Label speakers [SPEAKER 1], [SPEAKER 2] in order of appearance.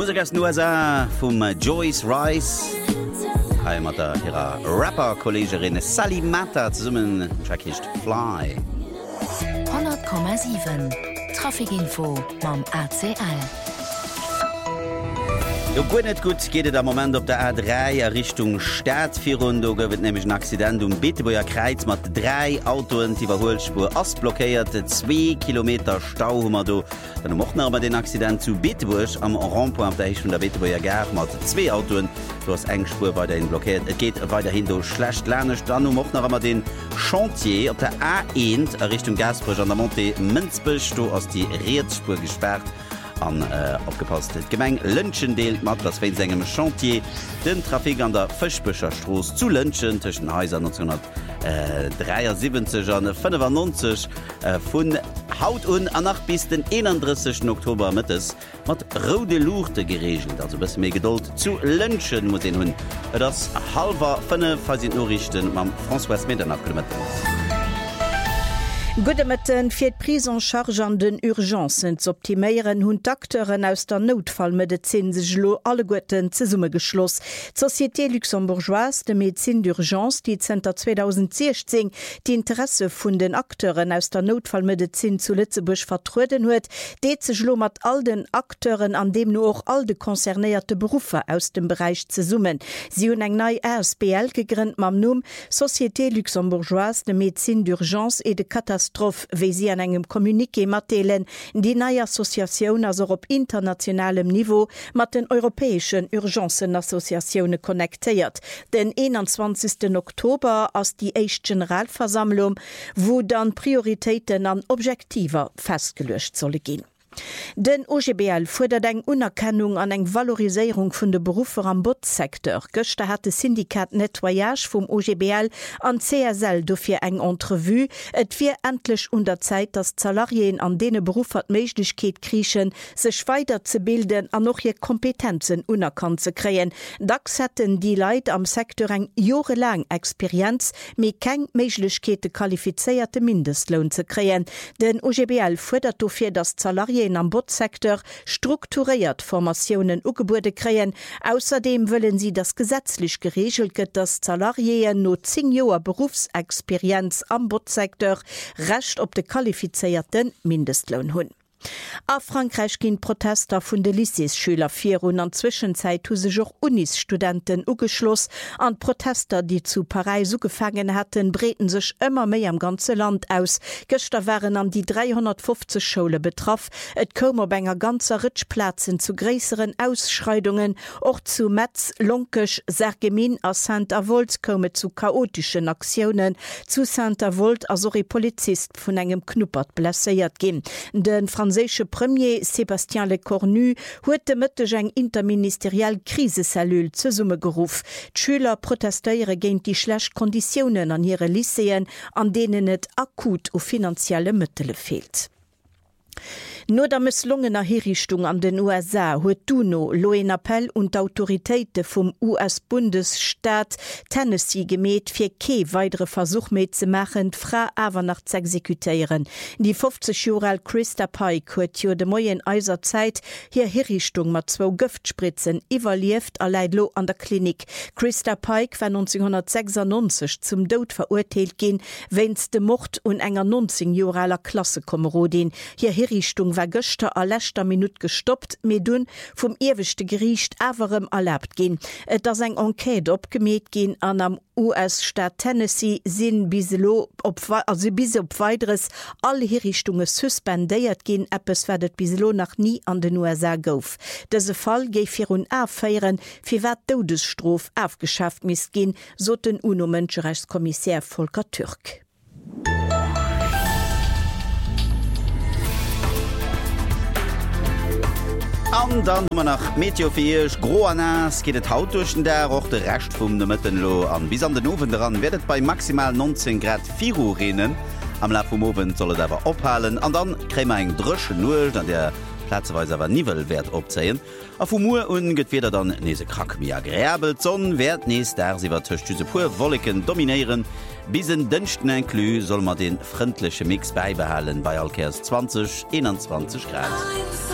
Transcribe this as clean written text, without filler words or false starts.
[SPEAKER 1] Musik aus den USA vom Joyce Rice. Mit ihrer Rapper-Kollegin Sally Matter zusammen trackischt Fly.
[SPEAKER 2] 100,7 Trafikinfo mam ACL.
[SPEAKER 1] Jo gut net gut geht am Moment op der A3 Richtung Stadtfirrunde wird nämlich ein Accident Beeteboer Kreuz mat 3 Autoen die Überholspur ass blockiert 2 Kilometer Stauhummer do. Dann mochten aber den Accident zu Beeteburg am Randpoint der von der Beeteboer Gar mat 2 Autoen. Du hast engspur weiterhin blockiert. Es geht weiterhin do schlecht lernisch. Dann mochten aber den Chantier op der A1 Richtung Gasbruch an der Monte Münzbüch do aus die Reetspur gesperrt. Abgepasst. Gemeng Lënchen deelt mat das wenn engem Chantier den Trafik an der Fischbücher Stroß zu Lënchen zwischen Häuser 1973 an 95 vun Haut an nach bis den 31. Oktober mittes mat rode Luchte geregelt, also bis mé geduld zu Lënchen muss den hunn. Das halber 5 Norrichten mam François Medernach gemet.
[SPEAKER 3] Gudemeten fir d Prise en charge an den Urgenzen zu optimieren hunn d'Akteuren aus der Notfallmedizin sech lo alle Goeten ze Summe geschloss. Société Luxembourgeoise de Medizin d'Urgence, die Zter 2016 die Interesse vun den Akteuren aus der Notfallmedizin zu Lützeburg vertruden huet, deet sech lo mat all den Akteuren an dem no och all de konzernéierte Berufe aus dem Bereich ze summen. Sie hunn eng nei RSBL gegrünnt mam Numm Société Luxembourgeoise de Medizin d'Urgence et de Katastrophe, wie sie an engem Kommuniqué matelen, die neue Assoziation also op internationalem Niveau mat den europäischen Urgenzenassoziationen connectiert. Den 21. Oktober als die Eicht Generalversammlung, wo dann Prioritäten an Objektiver festgelöscht solle gehen. Den OGBL fordert eng Unerkennung an eng Valorisierung vun de Berufer am Botsektor. Göchte hat de Syndikat Nettoyage vum OGBL an CSL dofir eng Entrevue. Et wie endlich unter Zeit, dass Salarien an dene Beruf hat Meiglichkeit kriechen, sech weiter zu bilden an noch je Kompetenzen unerkannt zu kreen. Dax hätten die Leid am Sektor eng jahrelang Experienz, me keng Meiglichkeit qualifizierte Mindestlohn zu kreen. Den OGBL fordert dofir, dass Salarien am Botsektor strukturiert Formationen ugebote kreen. Außerdem wollen sie das gesetzlich geregelt wird, dass Salarien no 10 Jahre Berufsexperienz am Botsektor recht op de qualifizierten Mindestlohn hunn. A Frankreich ginn Protester vun de Lycée-Schüler 4 und an Zwischenzeit hu sech och Unisstudenten ugeschloss. An Protester, die zu Paris ugefangen hatten, breten sech ëmmer méi am ganze Land aus. Gëster waren an die 350 Schule betraff. Et kom op enger ganzer Ritschplatzen zu gräseren Ausschreitungen, och zu Metz, Lonkech, Sergemin a Saint-Avold komme zu chaotischen Aktionen. Zu Saint-Avold as e Polizist vun engem Knuppert blesséiert gin. Den franzésche Premier Sébastien Lecornu huet de Mëtteg eng interministeriell Krisecellul ze Summe geruf. D'Schüler protestéiere géint die schlecht Konditionen an ihre Lycéen, an denen et akut o finanzielle Mëttele fehlt. Nur der misslungener Herrichtung an den USA huet Duno lo en Appell und Autoritéite vum US-Bundesstaat Tennessee gemet fir ke weitere Versuch mee ze machen, Fra awer nach ze exekutéieren. Die 50 Jahre Christa Pike huet jo de moien eiser Zeit hier Herrichtung mat 2 Giftspritzen evaluiert alleidlo an der Klinik. Christa Pike war 1996 zum Tod verurteilt gin, wenns de Mord un enger 19-jähriger Klassekomrodin. Hier Herrichtung war gëchter a lechter Minut gestoppt, medun vum ewechte Gericht awerem erlaubt gin. Et ass eng Enquete opgemet gin an am US-Staat Tennessee sinn bis op weiteres alle Herrichtungen suspendéiert gin, Appes werdet biselo nach nie an den USA gouf. Dese Fall géif fir hun aféieren, fir wat Todesstrof afgeschafft mis gin, so den UNO-Menschenrechtskommissär Volker Türk.
[SPEAKER 1] An dann hummer nach Meteofirch Groanas geht et haut duchen der och de recht vum de Mëttenlo an bis an den Owen daran werdet bei maximal 19 Grad 4 Uhr rennen. Am La vum Owen sollet awer ophalen, an dann krämer eng drësche Null, an der Platzweise awer Nivelwert opzeien. A vum Uhr un gët weder dann nese krack mir agréabel, zonn werd nees der siwer tëchtüse puer Wolken dominieren. Bisen dënchten enklu soll mat den frëndliche Mix beibehalen bei Alkers 20-21 Grad.